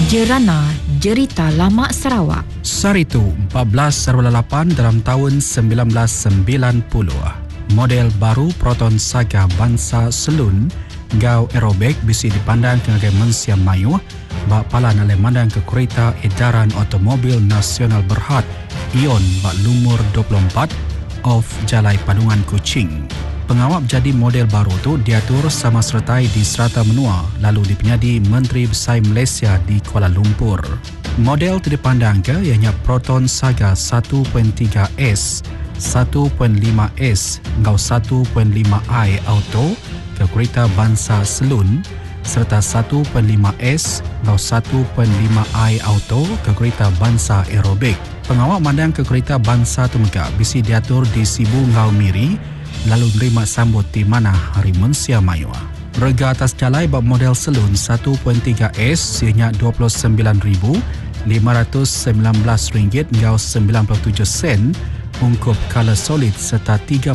Jerana Jerita Lama Sarawak. Saritu 14/8 dalam tahun 1990. Model baru Proton Saga bangsa Selun gau aerobik bisi dipandang ke Malaysia Mayu bak pala nalai mandang ke kereta edaran automobil nasional berhad Ion bak lumur 24 of Jalai Padungan Kuching. Pengawal jadi model baru tu diatur sama sertai di Serata Menua lalu dipenyadi Menteri Besar Malaysia di Kuala Lumpur. Model tu dipandang ke ianya Proton Saga 1.3S, 1.5S ngau 1.5i Auto ke kereta bangsa Selun serta 1.5S ngau 1.5i Auto ke kereta bangsa aerobik. Pengawal mandang ke kereta bangsa tu megak bisi diatur di Sibu Ngau Miri lalu menerima sambut di mana hari Malaysia Mayu. Rega atas jalai bab model Selun 1.3S ianya RM29,519 ngau 97 sen ungkup color solid serta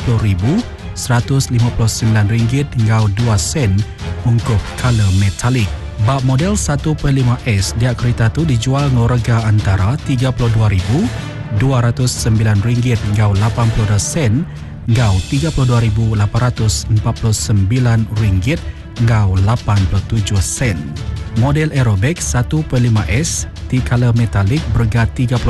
RM30,159 ngau 2 sen ungkup color metalik. Bab model 1.5S dia kereta tu dijual ngorega antara RM32,209 ngau 82 sen ngau RM32,849 ngau 87 sen. Model aerobik 1.5S di color metalik berga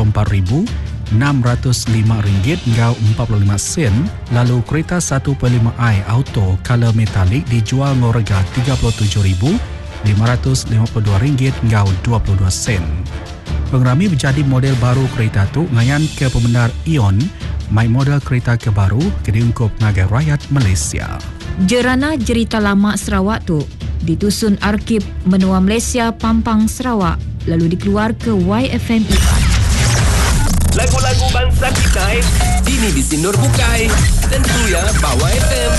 RM34,605 ngau 45 sen, lalu kereta 1.5i Auto color metalik dijual ngorega RM37,552 ngau 22 sen. Pengerami menjadi model baru kereta tu ngayan ke pembenar Ion mai model kereta kebaru ke diungkup ngagai rakyat Malaysia. Jerana Jerita Lama Sarawak tu ditusun Arkib Menua Malaysia Pampang Sarawak lalu dikeluar ke YFM Iban. Lagu-lagu bangsa kita ini di Sinur Bukai. Tentu ya Bawah FM.